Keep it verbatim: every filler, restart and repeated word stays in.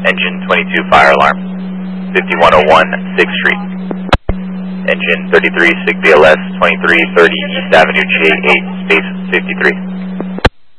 Engine twenty-two fire alarm, fifty-one oh one sixth Street. Engine thirty-three, S I G B L S twenty-three thirty East Avenue, J eight, space fifty-three.